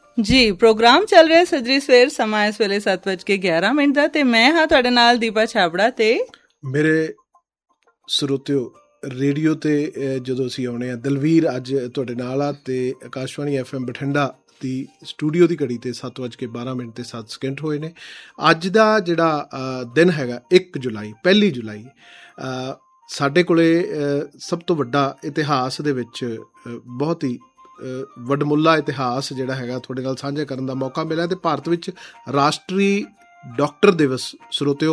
ਜੀ ਪ੍ਰੋਗਰਾਮ ਚੱਲ ਰਿਹਾ ਸੱਜਰੀ ਸਵੇਰ, ਸਮਾਂ ਇਸ ਵੇਲੇ 7:11 ਦਾ ਤੇ ਮੈਂ ਹਾਂ ਤੁਹਾਡੇ ਨਾਲ ਦੀਪਾ ਛਾਬੜਾ ਤੇ ਮੇਰੇ ਸਰੋਤਿਓ ਰੇਡੀਓ ਤੇ ਜਦੋਂ ਅਸੀਂ ਆਉਣੇ ਆ ਦਲਵੀਰ ਅੱਜ ਤੁਹਾਡੇ ਨਾਲ ਆ ਤੇ ਆਕਾਸ਼ਵਾਣੀ FM ਬਠਿੰਡਾ ਦੀ ਸਟੂਡੀਓ ਦੀ ਘੜੀ ਤੇ 7:12 ਤੇ 7 ਹੋਏ ਨੇ। ਅੱਜ ਦਾ ਜਿਹੜਾ ਦਿਨ ਹੈਗਾ 1 ਜੁਲਾਈ 1 ਜੁਲਾਈ ਸਾਡੇ ਕੋਲੇ ਸਭ ਤੋਂ ਵੱਡਾ ਇਤਿਹਾਸ ਦੇ ਵਿੱਚ ਬਹੁਤ ਹੀ ਵਡਮੁੱਲਾ ਇਤਿਹਾਸ ਜਿਹੜਾ ਹੈਗਾ ਤੁਹਾਡੇ ਨਾਲ ਸਾਂਝਾ ਕਰਨ ਦਾ ਮੌਕਾ ਮਿਲਿਆ। ਤੇ ਭਾਰਤ ਵਿੱਚ ਰਾਸ਼ਟਰੀ ਡਾਕਟਰ ਦਿਵਸ ਸਰੋਤਿਓ